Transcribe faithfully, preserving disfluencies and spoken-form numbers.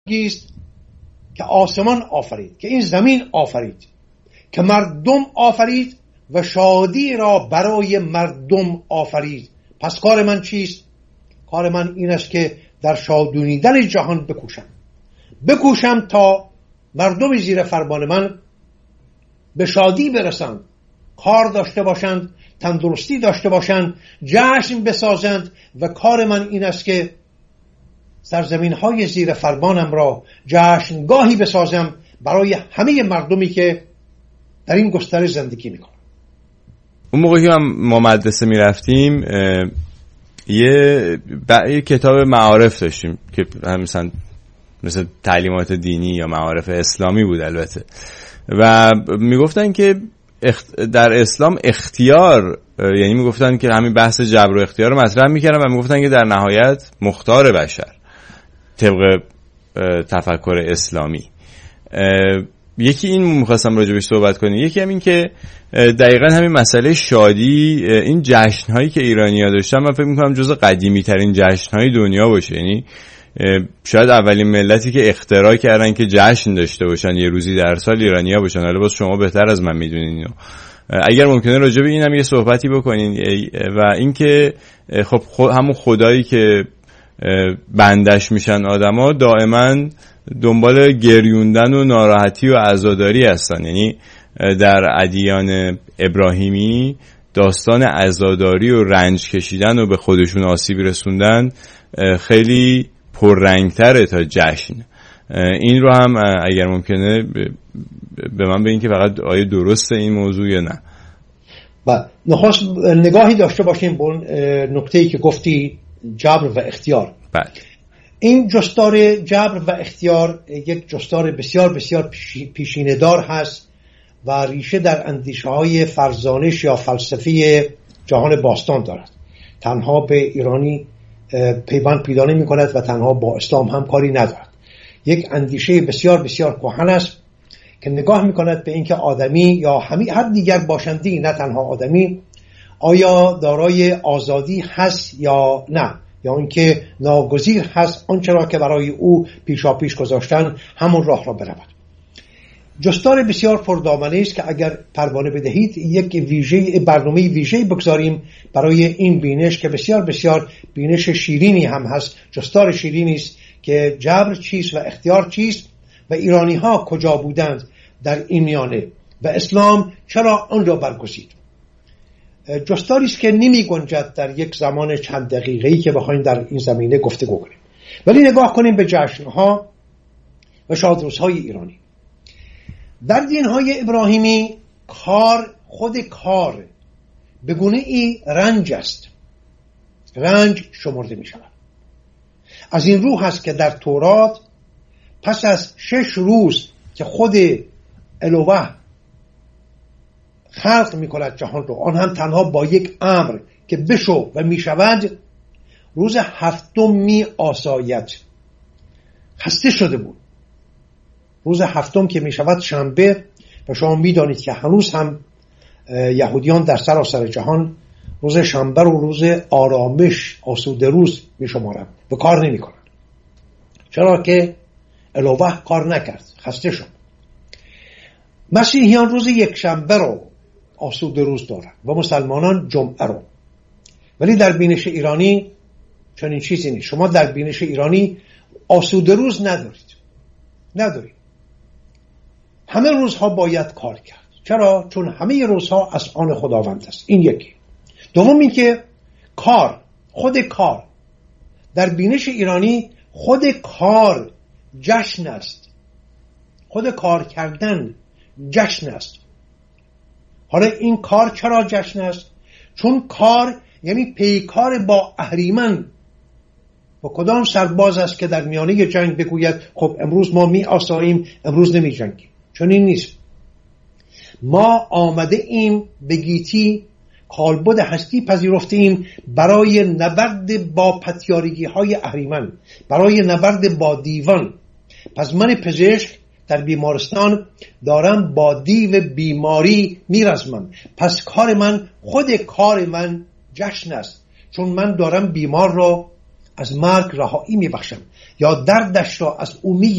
است که آسمان آفرید، که این زمین آفرید، که مردم آفرید و شادی را برای مردم آفرید. پس کار من چیست؟ کار من این است که در شادونیدن جهان بکوشم بکوشم تا مردم زیر فرمان من به شادی برسند، کار داشته باشند، تندرستی داشته باشند، جشن بسازند. و کار من این است که سرزمین های زیر فرمانم را جشنگاهی بسازم برای همه مردمی که در این گستره زندگی میکنن. اون موقعی که ما مدرسه میرفتیم یه یه کتاب معارف داشتیم که مثلا مثل تعلیمات دینی یا معارف اسلامی بود البته، و میگفتن که در اسلام اختیار، یعنی میگفتن که همین بحث جبر و اختیار رو مطرح میکردن و میگفتن که در نهایت مختار بشر طبق تفکر اسلامی. یکی این میخواستم راجبش صحبت کنیم، یکی هم این که دقیقا همین مسئله شادی، این جشنهایی که ایرانی‌ها داشتن من فکر میکنم جزو قدیمی ترین جشنهای دنیا باشه. یعنی شاید اولین ملتی که اختراع کردن که جشن داشته باشن یه روزی در سال ایرانی‌ها باشن. حالا باز شما بهتر از من میدونین اینو. اگر ممکنه راجب این هم یه صحبتی بکنین. و اینکه خب خود همون خدایی که بندش میشن آدما دائما دنبال گریوندن و ناراحتی و عزاداری هستن. یعنی در ادیان ابراهیمی داستان عزاداری و رنج کشیدن و به خودشون آسیب رسوندن خیلی پررنگتره تا جشن. این رو هم اگر ممکنه به من بگین که فقط آیا درسته این موضوع یا نه؟ با نخواست نگاهی داشته باشیم به اون نکته‌ای که گفتی، جبر و اختیار. بله. این جستار جبر و اختیار یک جستار بسیار بسیار پیشینه‌دار هست و ریشه در اندیشه‌های فرزانش یا فلسفی جهان باستان دارد. تنها به ایرانی پیوند پیدا نمی‌کند و تنها با اسلام هم کاری ندارد. یک اندیشه بسیار بسیار کهن است که نگاه می‌کند به اینکه آدمی یا همه هر دیگر باشندی، نه تنها آدمی، آیا دارای آزادی هست یا نه، یا اینکه ناگزیر هست آنچه را که برای او پیشا پیش گذاشتن همون راه را برود. جستار بسیار پردامنه است که اگر پروانه بدهید یک ویژه برنامه ویژه بگذاریم برای این بینش که بسیار بسیار بینش شیرینی هم هست. جستار شیرینی است که جبر چیست و اختیار چیست و ایرانی ها کجا بودند در این میانه و اسلام چرا آن را برگزید. جستاری است که نمی گنجد در یک زمان چند دقیقه‌ای که بخوایم در این زمینه گفتگو کنیم. ولی نگاه کنیم به جشنها و شادروزهای ایرانی. در دینهای ابراهیمی کار، خود کار به گونه ای رنج است، رنج شمرده می شود. از این رو هست که در تورات پس از شش روز که خود الوه خلق می کند جهان رو، آن هم تنها با یک امر که بشو و می شود، روز هفتم می آساید. خسته شده بود. روز هفتم که می شود شنبه، و شما می دانید که هنوز هم یهودیان در سراسر جهان روز شنبه رو روز آرامش، آسوده روز می شمارند و کار نمی کنند. چرا که الوه کار نکرد، خسته شد. مسیحیان روز یک شنبه رو آسوده روز دارند و مسلمانان جمعه رو. ولی در بینش ایرانی چنین چیزی نیست. شما در بینش ایرانی آسوده روز ندارید ندارید همه روزها باید کار کرد. چرا؟ چون همه روزها از آن خداوند است. این یکی. دوم این که کار، خود کار در بینش ایرانی، خود کار جشن است. خود کار کردن جشن است. حالا این کار چرا جشن است؟ چون کار یعنی پیکار با اهریمن. و کدام سرباز است که در میانه جنگ بگوید خب امروز ما می آساییم، امروز نمی جنگیم؟ چون این نیست. ما آمده ایم به گیتی، کالبد هستی پذیرفته ایم برای نبرد با پتیارگی های اهریمن، برای نبرد با دیوان. پس من پزشک در بیمارستان دارم با دیو بیماری میرزمم. پس کار من، خود کار من جشن است، چون من دارم بیمار را از مرگ رهایی میبخشم یا دردش را از او می